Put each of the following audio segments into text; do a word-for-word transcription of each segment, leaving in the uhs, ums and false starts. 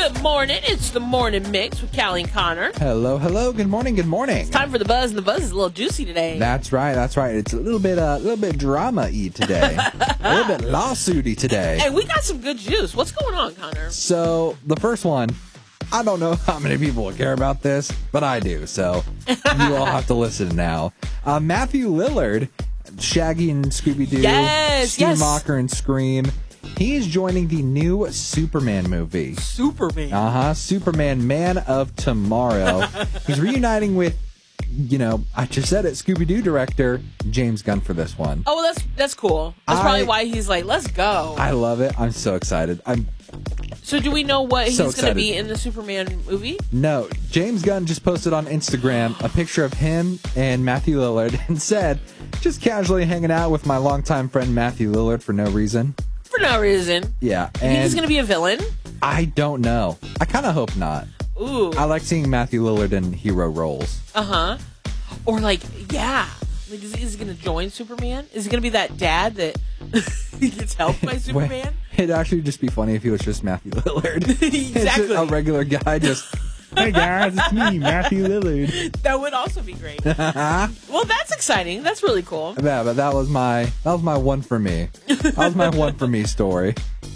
Good morning. It's the Morning Mix with Callie and Connor. Hello, hello. Good morning, good morning. It's time for the buzz, and the buzz is a little juicy today. That's right, that's right. It's a little bit, a uh, little bit drama-y today. A little bit lawsuity today. Hey, we got some good juice. What's going on, Connor? So, the first one, I don't know how many people will care about this, but I do, so you all have to listen now. Uh, Matthew Lillard, Shaggy and Scooby-Doo, yes, Stu yes. Macher and Scream. He's joining the new Superman movie. Superman. Uh-huh. Superman, Man of Tomorrow. He's reuniting with, you know, I just said it, Scooby-Doo director James Gunn for this one. Oh, well, that's that's cool. That's I, probably why he's like, let's go. I love it. I'm so excited. I'm So do we know what so he's going to be excited. in the Superman movie? No. James Gunn just posted on Instagram a picture of him and Matthew Lillard and said, just casually hanging out with my longtime friend Matthew Lillard for no reason. For no reason. Yeah. You think he's going to be a villain? I don't know. I kind of hope not. Ooh. I like seeing Matthew Lillard in hero roles. Uh-huh. Or like, yeah. Like, is he, is he going to join Superman? Is he going to be that dad that he gets helped by Superman? It'd actually just be funny if he was just Matthew Lillard. Exactly. It's a regular guy just, hey guys, it's me, Matthew Lillard. That would also be great. Well, that's exciting. That's really cool. Yeah, but that was my that was my one for me. That was my one for me story.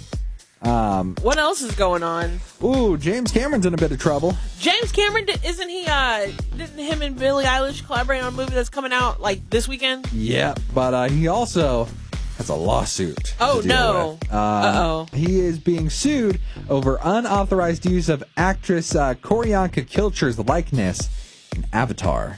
Um, What else is going on? ooh, James Cameron's in a bit of trouble. James Cameron, di- isn't he, uh, didn't him and Billie Eilish collaborate on a movie that's coming out, like, this weekend? Yeah, but uh, he also has a lawsuit. to Oh, deal no. with. Uh, Uh-oh. He is being sued over unauthorized use of actress uh, Koryanka Kilcher's likeness in Avatar.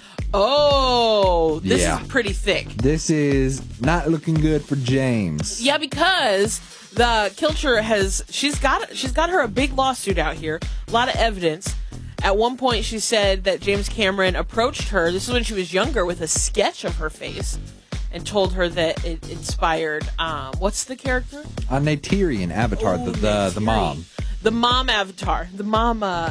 Oh, this Yeah. is pretty thick. This is not looking good for James. Yeah, because the Kilcher has, she's got, she's got her a big lawsuit out here, a lot of evidence. At one point, she said that James Cameron approached her, this is when she was younger, with a sketch of her face, and told her that it inspired, um, what's the character? Uh, Neytiri in Avatar, Oh, the, the the Neytiri. mom. The mom Avatar. The mom, uh,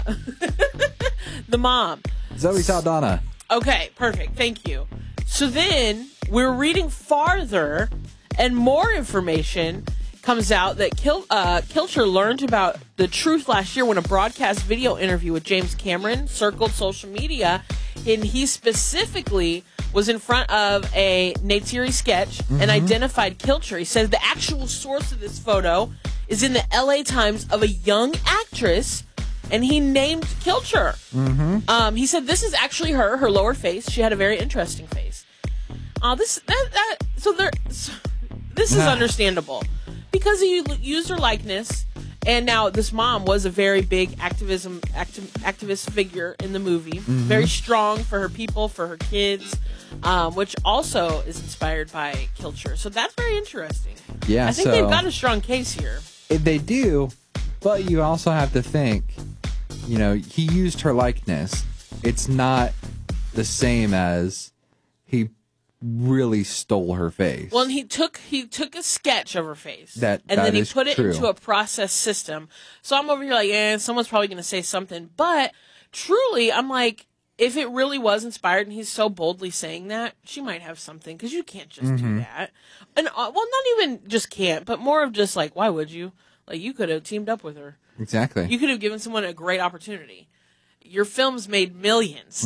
the mom. Zoe Saldana. Okay, perfect. Thank you. So then we're reading farther, and more information comes out that Kil- uh, Kilcher learned about the truth last year when a broadcast video interview with James Cameron circled social media, and he specifically was in front of a Neytiri sketch and identified Kilcher. He says the actual source of this photo is in the L A Times of a young actress, and he named Kilcher. Mm-hmm. Um, he said this is actually her, her lower face. She had a very interesting face. Uh, this that, that so there. So, this is understandable because he used her likeness, and now this mom was a very big activism activ, activist figure in the movie. Mm-hmm. Very strong for her people, for her kids, um, which also is inspired by Kilcher. So that's very interesting. Yeah, I think so they've got a strong case here. if they do, but you also have to think, you know, he used her likeness. It's not the same as he really stole her face. Well, and he took he took a sketch of her face, That- and that then he is put it true. into a process system. So I'm over here like, eh, someone's probably going to say something. But truly, I'm like, if it really was inspired, and he's so boldly saying that, she might have something, because you can't just Mm-hmm. do that. And uh, well, not even just can't, but more of just like, why would you? Like, you could have teamed up with her. Exactly. You could have given someone a great opportunity. Your film's made millions.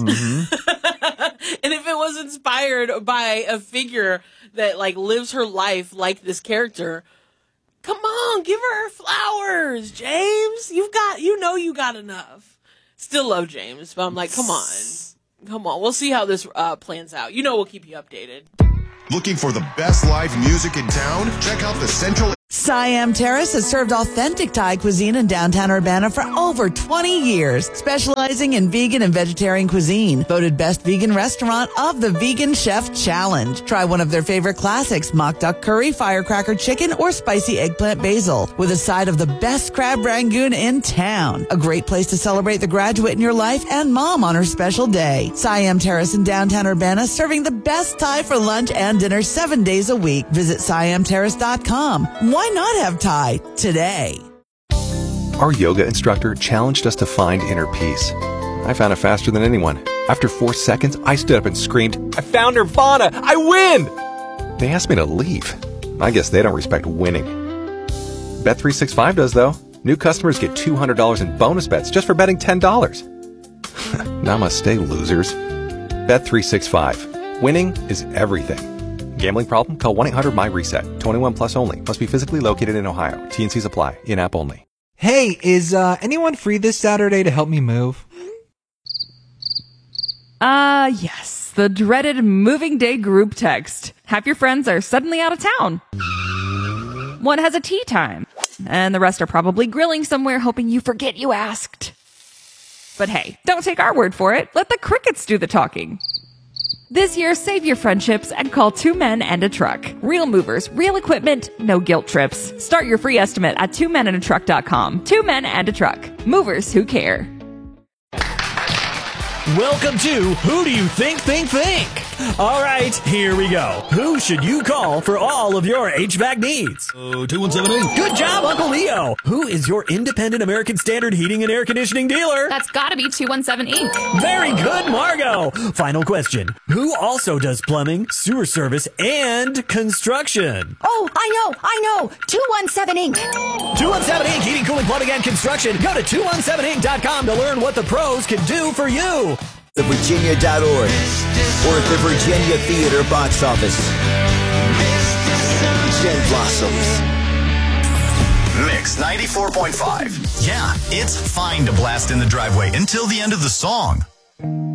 And if it was inspired by a figure that like lives her life like this character, come on, give her her flowers, James. You've got, you know, you got enough. Still love James, but I'm like, come on, come on. We'll see how this uh, plans out. You know, we'll keep you updated. Looking for the best live music in town? Check out the Central Siam Terrace has served authentic Thai cuisine in downtown Urbana for over twenty years, specializing in vegan and vegetarian cuisine. Voted best vegan restaurant of the Vegan Chef Challenge. Try one of their favorite classics, mock duck curry, firecracker chicken, or spicy eggplant basil, with a side of the best crab rangoon in town. A great place to celebrate the graduate in your life and mom on her special day. Siam Terrace in downtown Urbana, serving the best Thai for lunch and dinner seven days a week. Visit siam terrace dot com. Why not have Thai today? Our yoga instructor challenged us to find inner peace. I found it faster than anyone. After four seconds, I stood up and screamed, "I found Nirvana! I win!" They asked me to leave. I guess they don't respect winning. Bet three sixty-five does, though. New customers get two hundred dollars in bonus bets just for betting ten dollars. Namaste, losers. Bet three sixty-five. Winning is everything. Gambling problem? Call one eight hundred my reset. twenty-one plus only. Must be physically located in Ohio. T N Cs apply. In-app only. Hey, is uh, anyone free this Saturday to help me move? Uh, yes. The dreaded moving day group text. Half your friends are suddenly out of town. One has a tea time, and the rest are probably grilling somewhere hoping you forget you asked. But hey, don't take our word for it. Let the crickets do the talking. This year, save your friendships and call Two Men and a Truck. Real movers, real equipment, no guilt trips. Start your free estimate at two men and a truck dot com. Two Men and a Truck. Movers who care. Welcome to Who Do You Think, Think, Think? All right, here we go. Who should you call for all of your H V A C needs? Oh, two one seven eight. Good job, Uncle Leo. Who is your independent American Standard heating and air conditioning dealer? That's gotta be two one seven Incorporated. Very good, Margot. Final question. Who also does plumbing, sewer service, and construction? Oh, I know, I know. two one seven Incorporated. two one seven Incorporated. Heating, cooling, plumbing, and construction. Go to two one seven inc dot com to learn what the pros can do for you. the virginia dot org or at the Virginia Theater box office. Jen Blossoms. Mix ninety-four point five. Yeah, it's fine to blast in the driveway until the end of the song.